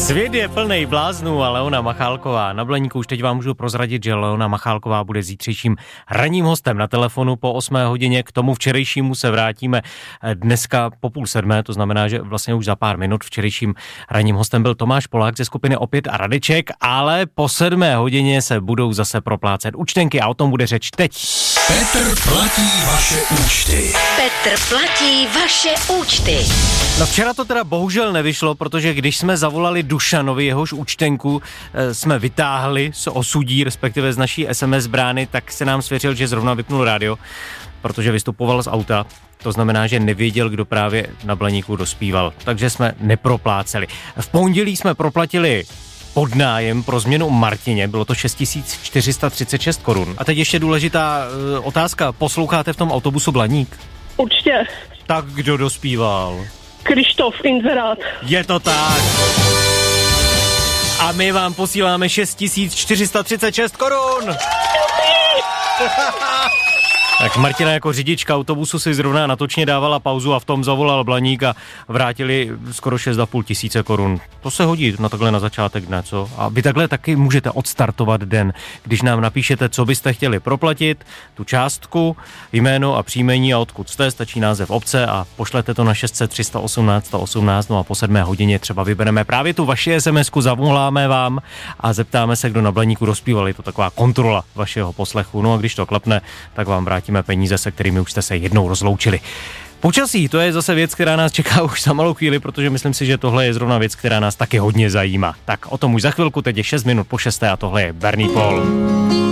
Svět je plnej bláznů a Leona Machálková na Blaníku. Už teď vám můžu prozradit, že Leona Machálková bude zítřejším ranním hostem na telefonu po 8 hodině. K tomu včerejšímu se vrátíme dneska po 6:30, to znamená, že vlastně už za pár minut. Včerejším ranním hostem byl Tomáš Polák ze skupiny Opět a Radeček, ale po 7 hodině se budou zase proplácet účtenky a o tom bude řeč teď. Petr platí vaše účty. Petr platí vaše účty. No včera to teda bohužel nevyšlo, protože když jsme zavolali Dušanovi, jehož účtenku jsme vytáhli z osudí, respektive z naší SMS brány, tak se nám svěřil, že zrovna vypnul rádio, protože vystupoval z auta. To znamená, že nevěděl, kdo právě na Blaníku dospíval. Takže jsme nepropláceli. V pondělí jsme proplatili podnájem pro změnu Martině, bylo to 6436 korun. A teď ještě důležitá otázka, posloucháte v tom autobusu Blaník? Určitě. Tak kdo dospíval? Krištof, Inzerát. Je to tak. A my vám posíláme 6436 korun. Tak Martina jako řidička autobusu si zrovna natočně dávala pauzu a v tom zavolal Blaník a vrátili skoro 6,5 tisíce korun. To se hodí na takhle na začátek dne, co? A vy takhle taky můžete odstartovat den, když nám napíšete, co byste chtěli proplatit, tu částku, jméno a příjmení a odkud jste, stačí název obce a pošlete to na 600 318 118, no a po 7 hodině třeba vybereme právě tu vaši SMS-ku, zavoláme vám a zeptáme se, kdo na Blaníku dospíval. Je to taková kontrola vašeho poslechu, no a když to klapne, tak vám vrátíme peníze, se kterými už jste se jednou rozloučili. Počasí, to je zase věc, která nás čeká už za malou chvíli, protože myslím si, že tohle je zrovna věc, která nás taky hodně zajímá. Tak o tom už za chvilku, teď je 6 minut po 6 a tohle je Bernie Paul.